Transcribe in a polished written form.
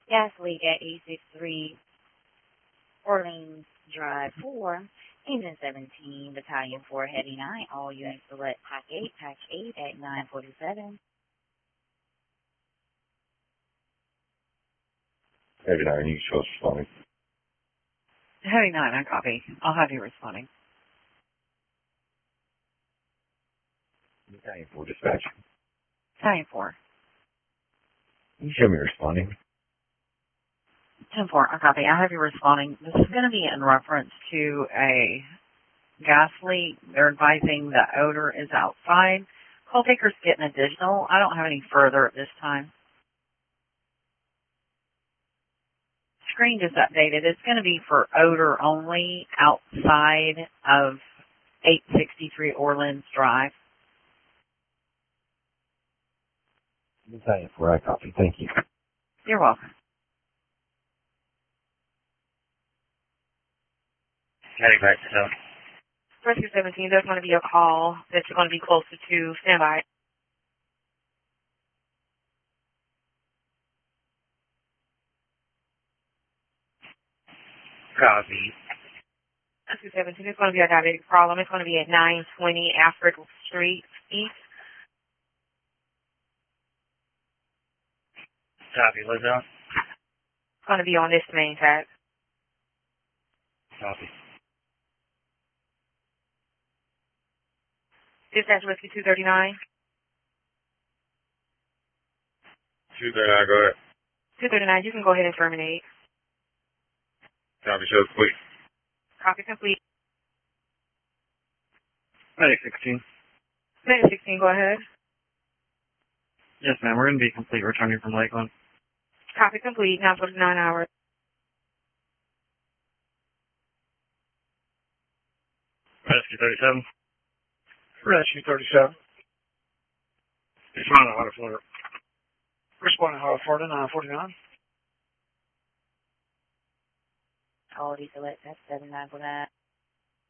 Gas leak at 863 Orleans Drive 4, Engine 17, Battalion 4, Heavy 9. All units select Patch 8 at 947. Heavy 9, you show us responding. Heavy 9, I copy. I'll have you responding. Battalion 4 dispatch. Battalion 4. You show me responding. 10-4, I copy. I have you responding. This is going to be in reference to a gas leak. They're advising the odor is outside. Call taker's getting additional. I don't have any further at this time. Screen just updated. It's going to be for odor only outside of 863 Orleans Drive. Battalion 4, I copy. Thank you. You're welcome. Heading back to south. Rescue 17, there's going to be a call that you're going to be closer to. Stand by. Copy. Rescue 17, it's going to be a diabetic problem. It's going to be at 920 Africa Street East. Copy. What's up? It's going to be on this main tag. Copy. Dispatch Rescue 239. 239, go ahead. 239, you can go ahead and terminate. Copy, show complete. Copy complete. Medic 16. Medic 16, go ahead. Yes, ma'am. We're going to be complete returning from Lakeland. Copy complete. Now 49 hours. Rescue 37. Rescue 37. Responding to Harder, Florida. Responding Harder, Florida, 949. All these select at 7949.